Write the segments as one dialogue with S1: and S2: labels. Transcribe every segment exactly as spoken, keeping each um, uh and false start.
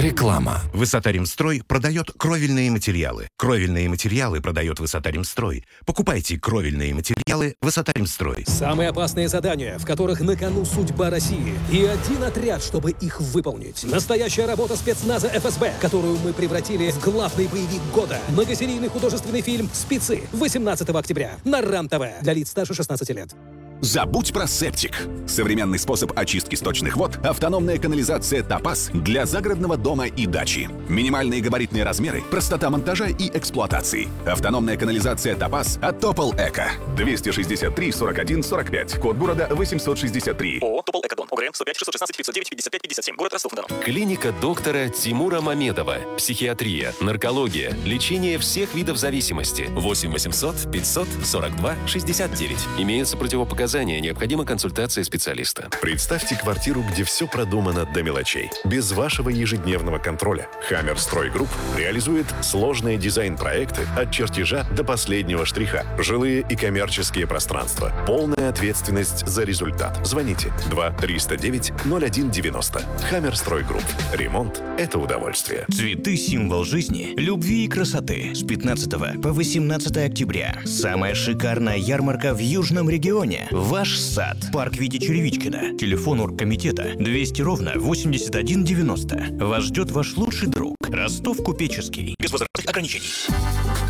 S1: Реклама.
S2: Высота-Ремстрой продает кровельные материалы. Кровельные материалы продает Высота-Ремстрой. Покупайте кровельные материалы Высота-Ремстрой.
S3: Самые опасные задания, в которых на кону судьба России. И один отряд, чтобы их выполнить. Настоящая работа спецназа эф эс бэ, которую мы превратили в главный боевик года. Многосерийный художественный фильм «Спецы» восемнадцатого октября на РАН-ТВ для лиц старше шестнадцати лет.
S4: Забудь про септик. Современный способ очистки сточных вод – автономная канализация «Топаз» для загородного дома и дачи. Минимальные габаритные размеры, простота монтажа и эксплуатации. Автономная канализация «Топаз» от Топол Эко. двести шестьдесят три сорок один сорок пять. Код города восемьсот шестьдесят три.
S5: ООО «Топол Экодон». ОГРН сто пять шестьсот шестнадцать пятьсот девять пятьдесят пять пятьдесят семь. Город Ростов-на-Дону.
S6: Клиника доктора Тимура Мамедова. Психиатрия, наркология, лечение всех видов зависимости. восемь восемьсот пятьсот сорок два шестьдесят девять. Имеются противопоказания. Необходима консультация специалиста.
S7: Представьте квартиру, где все продумано до мелочей. Без вашего ежедневного контроля. Хаммер Строй Групп реализует сложные дизайн-проекты от чертежа до последнего штриха. Жилые и коммерческие пространства. Полная ответственность за результат. Звоните два триста девять ноль один девяносто. Хаммер Строй Групп. Ремонт – это удовольствие.
S8: Цветы – символ жизни, любви и красоты. С пятнадцатого по восемнадцатое октября. Самая шикарная ярмарка в Южном регионе. Ваш сад. Парк Вити Черевичкина. Телефон оргкомитета двести ровно восемьдесят один девяносто. Вас ждет ваш лучший друг. Ростов Купеческий.
S3: Без возрастных ограничений.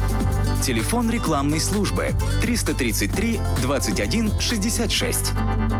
S9: Телефон рекламной службы триста тридцать три двадцать один шестьдесят шесть.